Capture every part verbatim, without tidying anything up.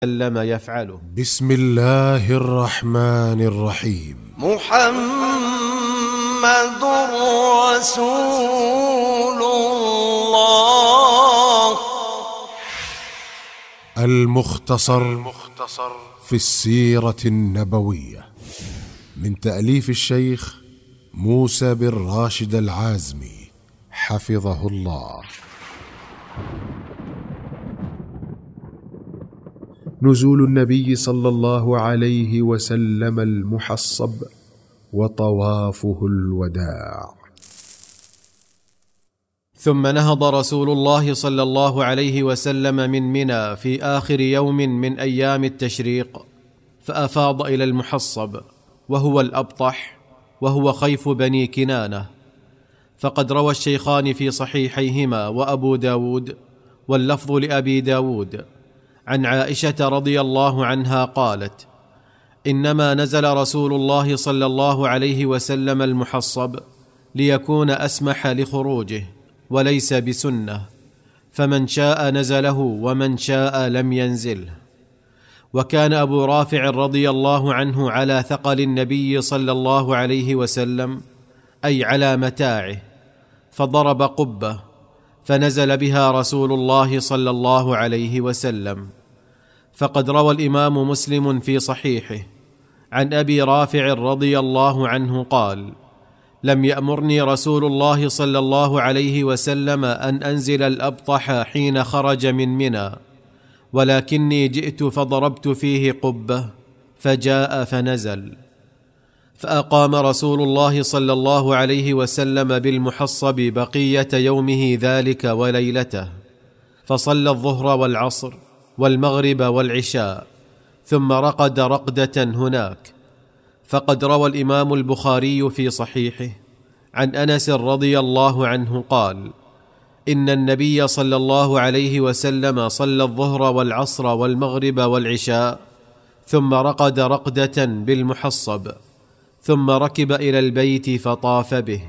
وسلم يفعله. بسم الله الرحمن الرحيم. محمد رسول الله. المختصر في السيرة النبوية من تأليف الشيخ موسى بن راشد العازمي حفظه الله. نزول النبي صلى الله عليه وسلم المحصب وطوافه الوداع. ثم نهض رسول الله صلى الله عليه وسلم من منى في آخر يوم من أيام التشريق، فأفاض إلى المحصب وهو الأبطح، وهو خيف بني كنانة. فقد روى الشيخان في صحيحيهما وأبو داود واللفظ لأبي داود عن عائشة رضي الله عنها قالت: إنما نزل رسول الله صلى الله عليه وسلم المحصب ليكون أسمح لخروجه، وليس بسنة، فمن شاء نزله ومن شاء لم ينزله. وكان أبو رافع رضي الله عنه على ثقل النبي صلى الله عليه وسلم، أي على متاعه، فضرب قبة فنزل بها رسول الله صلى الله عليه وسلم. فقد روى الإمام مسلم في صحيحه عن أبي رافع رضي الله عنه قال: لم يأمرني رسول الله صلى الله عليه وسلم أن أنزل الأبطح حين خرج من منى، ولكني جئت فضربت فيه قبة فجاء فنزل. فأقام رسول الله صلى الله عليه وسلم بالمحصب بقية يومه ذلك وليلته، فصلى الظهر والعصر والمغرب والعشاء، ثم رقد رقدة هناك. فقد روى الإمام البخاري في صحيحه عن أنس رضي الله عنه قال: إن النبي صلى الله عليه وسلم صلى الظهر والعصر والمغرب والعشاء، ثم رقد رقدة بالمحصب، ثم ركب إلى البيت فطاف به.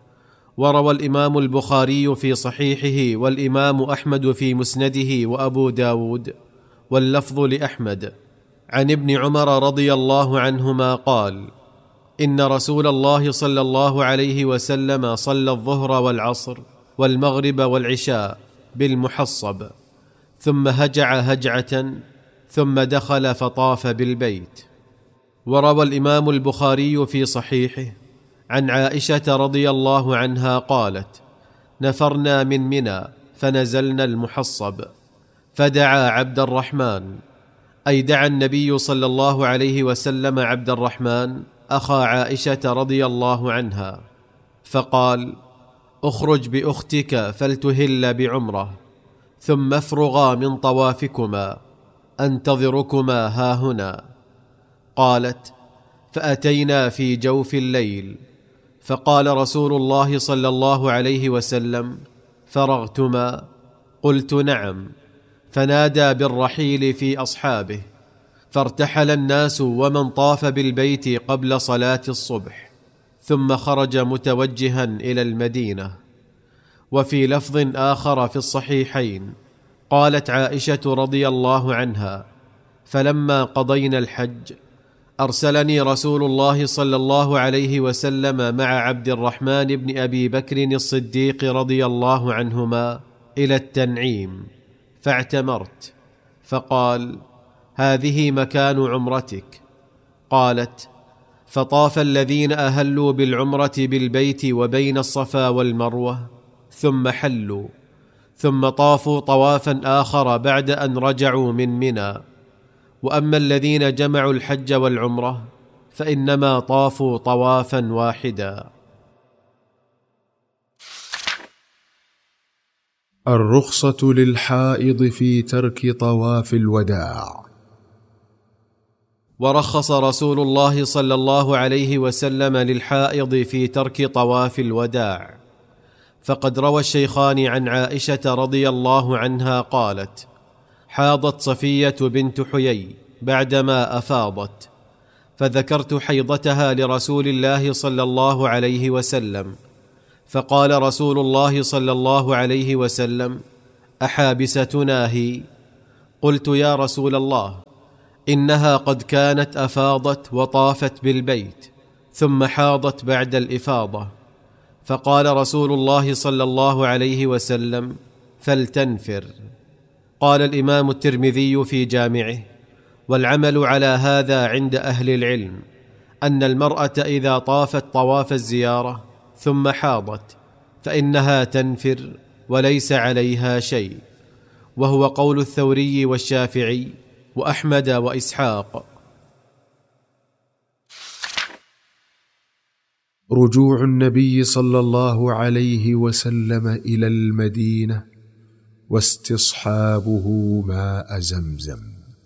وروى الإمام البخاري في صحيحه والإمام أحمد في مسنده وأبو داود واللفظ لأحمد عن ابن عمر رضي الله عنهما قال: إن رسول الله صلى الله عليه وسلم صلى الظهر والعصر والمغرب والعشاء بالمحصب، ثم هجع هجعة، ثم دخل فطاف بالبيت. وروى الإمام البخاري في صحيحه عن عائشة رضي الله عنها قالت: نفرنا من منى فنزلنا المحصب، فدعا عبد الرحمن، أي دعا النبي صلى الله عليه وسلم عبد الرحمن أخا عائشة رضي الله عنها، فقال: اخرج بأختك فلتهل بعمرة، ثم افرغا من طوافكما، أنتظركما هاهنا. قالت: فأتينا في جوف الليل، فقال رسول الله صلى الله عليه وسلم: فرغتما؟ قلت: نعم. فنادى بالرحيل في أصحابه، فارتحل الناس ومن طاف بالبيت قبل صلاة الصبح، ثم خرج متوجها إلى المدينة. وفي لفظ آخر في الصحيحين قالت عائشة رضي الله عنها: فلما قضينا الحج أرسلني رسول الله صلى الله عليه وسلم مع عبد الرحمن بن أبي بكر الصديق رضي الله عنهما إلى التنعيم، فاعتمرت، فقال: هذه مكان عمرتك. قالت: فطاف الذين أهلوا بالعمرة بالبيت وبين الصفا والمروة، ثم حلوا، ثم طافوا طوافا آخر بعد أن رجعوا من منى. وأما الذين جمعوا الحج والعمرة فإنما طافوا طوافا واحدا. الرخصة للحائض في ترك طواف الوداع. ورخص رسول الله صلى الله عليه وسلم للحائض في ترك طواف الوداع. فقد روى الشيخان عن عائشة رضي الله عنها قالت: حاضت صفية بنت حيي بعدما أفاضت، فذكرت حيضتها لرسول الله صلى الله عليه وسلم، فقال رسول الله صلى الله عليه وسلم: أحابستنا هي؟ قلت يا رسول الله، إنها قد كانت أفاضت وطافت بالبيت ثم حاضت بعد الإفاضة. فقال رسول الله صلى الله عليه وسلم: فلتنفر. قال الإمام الترمذي في جامعه: والعمل على هذا عند أهل العلم أن المرأة إذا طافت طواف الزيارة ثم حاضت فإنها تنفر وليس عليها شيء، وهو قول الثوري والشافعي وأحمد وإسحاق. رجوع النبي صلى الله عليه وسلم إلى المدينة واستصحابه ماء زمزم.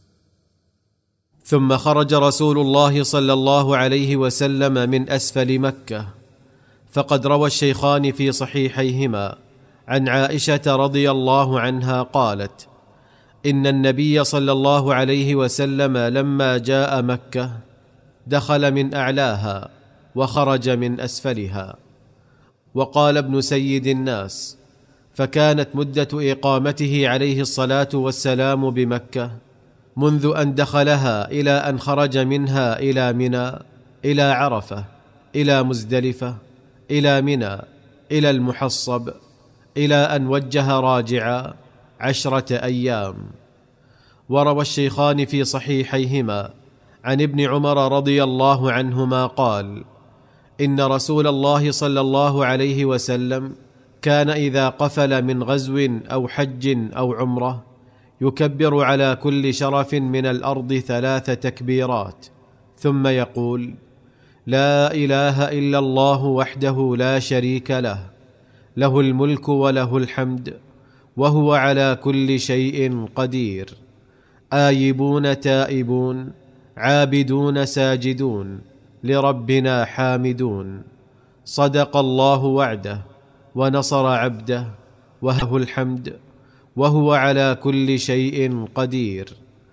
ثم خرج رسول الله صلى الله عليه وسلم من أسفل مكة، فقد روى الشيخان في صحيحيهما عن عائشة رضي الله عنها قالت: إن النبي صلى الله عليه وسلم لما جاء مكة دخل من أعلاها وخرج من أسفلها. وقال ابن سيد الناس: فكانت مدة إقامته عليه الصلاة والسلام بمكة منذ أن دخلها إلى أن خرج منها إلى منى، إلى عرفة، إلى مزدلفة، إلى منى، إلى المحصب، إلى أن وجه راجعا عشرة أيام. وروى الشيخان في صحيحيهما عن ابن عمر رضي الله عنهما قال: إن رسول الله صلى الله عليه وسلم كان إذا قفل من غزو أو حج أو عمرة يكبر على كل شرف من الأرض ثلاث تكبيرات، ثم يقول: لا إله إلا الله وحده لا شريك له، له الملك وله الحمد وهو على كل شيء قدير، آيبون تائبون عابدون ساجدون لربنا حامدون، صدق الله وعده ونصر عبده وله الحمد وهو على كل شيء قدير،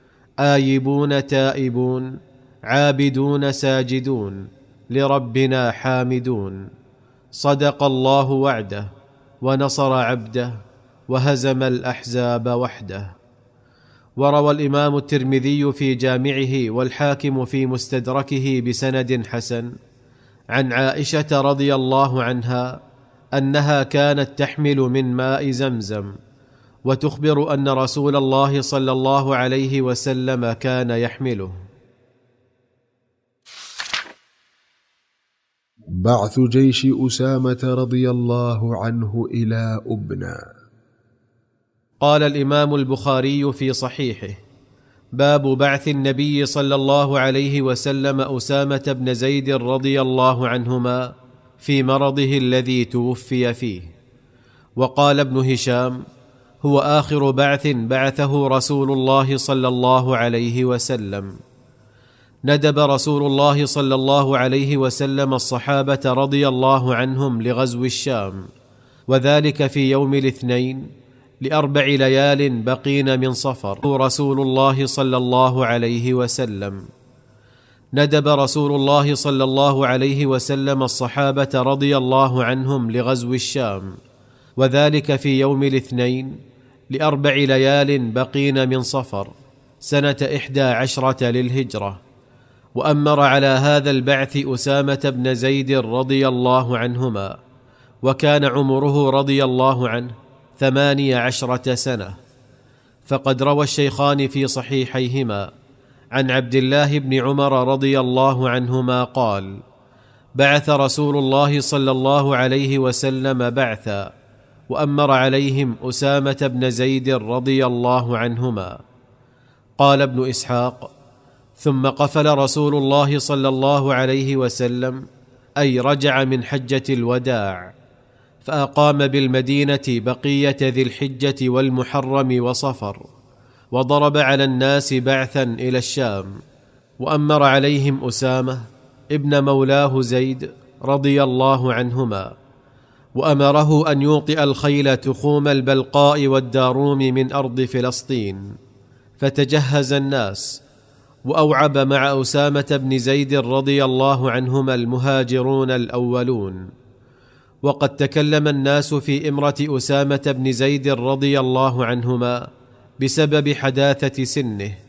آيبون تائبون عابدون ساجدون لربنا حامدون، صدق الله وعده ونصر عبده وهزم الأحزاب وحده. وروى الإمام الترمذي في جامعه والحاكم في مستدركه بسند حسن عن عائشة رضي الله عنها أنها كانت تحمل من ماء زمزم، وتخبر أن رسول الله صلى الله عليه وسلم كان يحمله. بعث جيش أسامة رضي الله عنه إلى أبنى. قال الإمام البخاري في صحيحه: باب بعث النبي صلى الله عليه وسلم أسامة بن زيد رضي الله عنهما في مرضه الذي توفي فيه. وقال ابن هشام: هو آخر بعث بعثه رسول الله صلى الله عليه وسلم. ندب رسول الله صلى الله عليه وسلم الصحابة رضي الله عنهم لغزو الشام، وذلك في يوم الاثنين لأربع ليال بقين من صفر رسول الله صلى الله عليه وسلم. ندب رسول الله صلى الله عليه وسلم الصحابة رضي الله عنهم لغزو الشام، وذلك في يوم الاثنين لأربع ليال بقين من صفر سنة إحدى عشرة للهجرة. وأمر على هذا البعث أسامة بن زيد رضي الله عنهما، وكان عمره رضي الله عنه ثماني عشرة سنة. فقد روى الشيخان في صحيحيهما عن عبد الله بن عمر رضي الله عنهما قال: بعث رسول الله صلى الله عليه وسلم بعثا، وأمر عليهم أسامة بن زيد رضي الله عنهما. قال ابن إسحاق: ثم قفل رسول الله صلى الله عليه وسلم، أي رجع من حجة الوداع، فأقام بالمدينة بقية ذي الحجة والمحرم وصفر، وضرب على الناس بعثا إلى الشام، وأمر عليهم أسامة ابن مولاه زيد رضي الله عنهما، وأمره أن يوطئ الخيل تخوم البلقاء والداروم من أرض فلسطين. فتجهز الناس، وأوعب مع أسامة بن زيد رضي الله عنهما المهاجرون الأولون. وقد تكلم الناس في إمرة أسامة بن زيد رضي الله عنهما بسبب حداثه سنه،